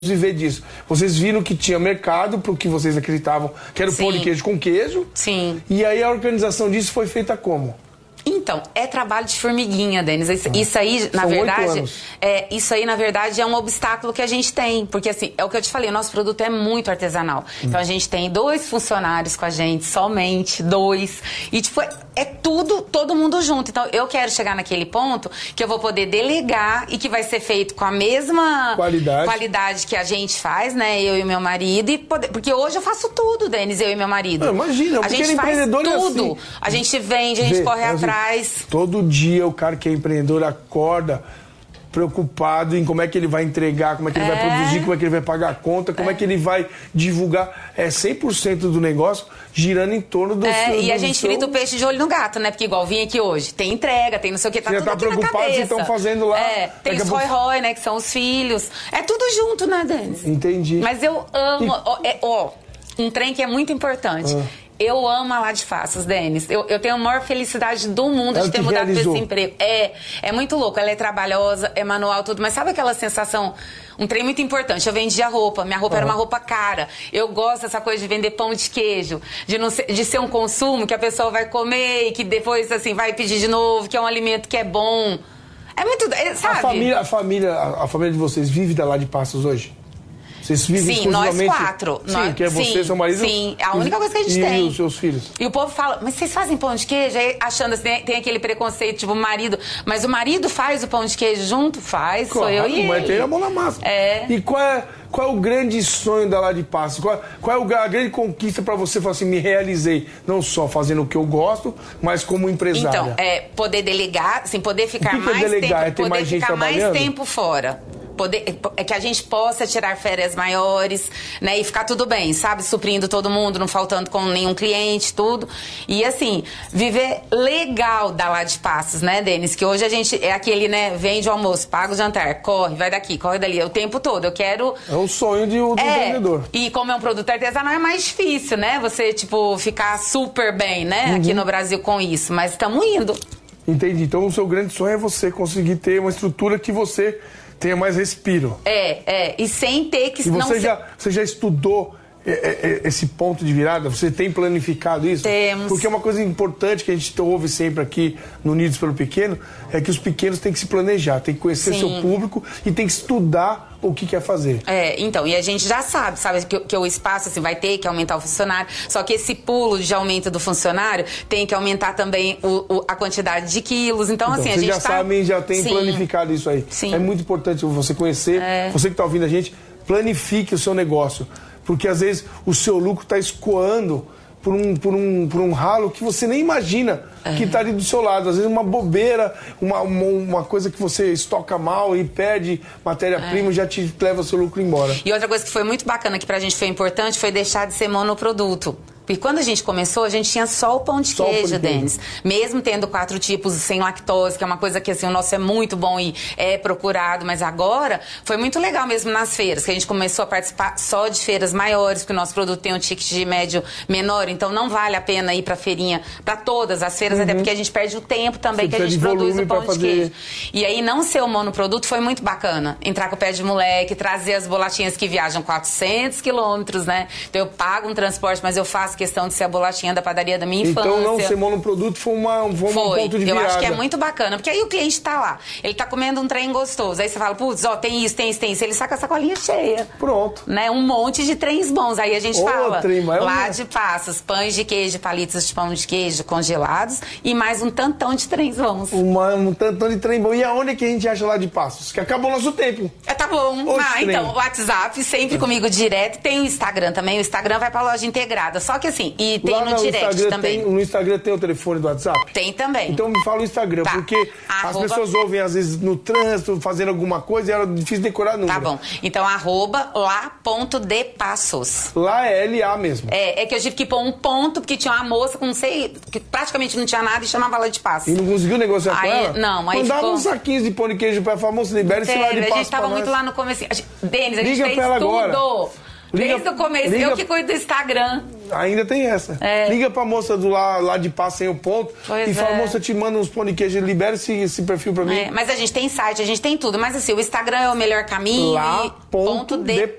viver disso. Vocês viram que tinha mercado pro que vocês acreditavam, que era o pão de queijo com queijo. Sim. E aí a organização disso foi feita como? Então, é trabalho de formiguinha, Denis. Isso aí, na verdade, isso aí, na verdade, é um obstáculo que a gente tem. Porque, assim, é o que eu te falei, o nosso produto é muito artesanal. Então, a gente tem 2 funcionários com a gente, somente 2. E, tipo, é tudo, todo mundo junto. Então, eu quero chegar naquele ponto que eu vou poder delegar e que vai ser feito com a mesma qualidade que a gente faz, né? Eu e meu marido. E poder, porque hoje eu faço tudo, Denis, eu e meu marido. Imagina, a gente faz tudo. Assim, a gente vende, a gente corre atrás. Todo dia o cara que é empreendedor acorda preocupado em como é que ele vai entregar, como é que ele vai produzir, como é que ele vai pagar a conta, como é que ele vai divulgar. É 100% do negócio girando em torno do seu... E a gente frita o peixe de olho no gato, né? Porque igual vim aqui hoje, tem entrega, tem não sei o que, tá tudo aqui na cabeça. Vocês estão fazendo lá... tem os rói-rói, né? Que são os filhos. É tudo junto, né, Denis? Entendi. Mas eu amo... um trem que é muito importante. Eu amo a Lá de Passos, Denis. Eu tenho a maior felicidade do mundo de ter mudado para esse emprego. É muito louco. Ela é trabalhosa, é manual, tudo. Mas sabe aquela sensação... Um trem muito importante. Eu vendia roupa. Minha roupa era uma roupa cara. Eu gosto dessa coisa de vender pão de queijo. De ser um consumo que a pessoa vai comer e que depois, assim, vai pedir de novo. Que é um alimento que é bom. É muito... Sabe? A família de vocês vive da Lá de Passos hoje? Vocês vivem exclusivamente... Nós 4. Sim, que é você, seu marido... Sim, a única coisa que a gente tem. E os seus filhos. E o povo fala, mas vocês fazem pão de queijo? Aí, achando assim, tem aquele preconceito, tipo, marido... Mas o marido faz o pão de queijo junto? Faz, claro, sou eu e ele. Mas tem a mão na massa. E qual é o grande sonho da Lá de Passos? Qual é a grande conquista para você falar assim, me realizei? Não só fazendo o que eu gosto, mas como empresária. Então, poder delegar, assim, poder ficar mais delegar? tempo... Poder ficar mais tempo fora. Que a gente possa tirar férias maiores, né? E ficar tudo bem, sabe? Suprindo todo mundo, não faltando com nenhum cliente, tudo. E assim, viver legal da Lá de Passos, né, Denis? Que hoje a gente é aquele, né? Vende o almoço, paga o jantar, corre, vai daqui, corre dali. O tempo todo. Eu quero... É o sonho do empreendedor. E como é um produto artesanal, é mais difícil, né? Você, tipo, ficar super bem, né? Aqui no Brasil com isso. Mas estamos indo. Entendi. Então o seu grande sonho é você conseguir ter uma estrutura que você... tenha mais respiro. E sem ter que... E você já estudou esse ponto de virada? Você tem planificado isso? Temos. Porque é uma coisa importante que a gente ouve sempre aqui no Unidos pelo Pequeno, é que os pequenos têm que se planejar, tem que conhecer seu público e tem que estudar o que quer fazer. Então, e a gente já sabe que o espaço assim, vai ter que aumentar o funcionário, só que esse pulo de aumento do funcionário tem que aumentar também a quantidade de quilos, então assim, a gente já tem planificado isso aí. Sim. É muito importante você conhecer, você que está ouvindo a gente, planifique o seu negócio, porque às vezes o seu lucro está escoando por um ralo que você nem imagina que está ali do seu lado. Às vezes uma bobeira, uma coisa que você estoca mal e perde matéria-prima já te leva o seu lucro embora. E outra coisa que foi muito bacana, que pra gente foi importante, foi deixar de ser monoproduto. Porque quando a gente começou, a gente tinha só o pão de queijo, Denis. Mesmo tendo 4 tipos sem lactose, que é uma coisa que assim, o nosso é muito bom e é procurado. Mas agora, foi muito legal mesmo nas feiras, que a gente começou a participar só de feiras maiores, porque o nosso produto tem um ticket de médio menor, então não vale a pena ir pra feirinha, pra todas as feiras, até porque a gente perde o tempo também que a gente produz o pão de queijo. E aí, não ser o monoproduto foi muito bacana. Entrar com o pé de moleque, trazer as bolachinhas que viajam 400 quilômetros, né? Então eu pago um transporte, mas eu faço questão de ser a bolachinha da padaria da minha infância. Então não ser monoproduto foi um ponto de virada. Eu acho que é muito bacana, porque aí o cliente tá lá, ele tá comendo um trem gostoso, aí você fala, putz, tem isso, tem isso, tem isso, ele saca a sacolinha cheia. Pronto. Né? Um monte de trens bons, aí a gente fala, Lá de Passos, pães de queijo, palitos de pão de queijo congelados e mais um tantão de trens bons. Um tantão de trem bom. E aonde que a gente acha Lá de Passos? Que acabou o nosso tempo. Tá bom. Então, o WhatsApp sempre comigo direto, tem o Instagram também, o Instagram vai pra loja integrada, só que assim, e tem lá no direct Instagram também. No Instagram tem o telefone do WhatsApp? Tem também. Então me fala o Instagram, porque as pessoas ouvem às vezes no trânsito, fazendo alguma coisa e era difícil decorar número. Tá bom. Então, @lá.depassos. Lá é LA mesmo. É que eu tive que pôr um ponto, porque tinha uma moça com que praticamente não tinha nada e chamava Lá de Passos. E não conseguiu negociar com ela? Não, aí mandava uns saquinhos de pão de queijo pra falar, moça, libera esse Lá de Passos. A gente tava muito lá no começo. Denis, a gente fez tudo. Desde o começo, eu que cuido do Instagram. Ainda tem essa. Liga pra moça do lá de Pá sem o ponto e fala, moça, te manda uns pão de queijo, libera esse perfil pra mim. Mas a gente tem site, a gente tem tudo. Mas assim, o Instagram é o melhor caminho. Lá.de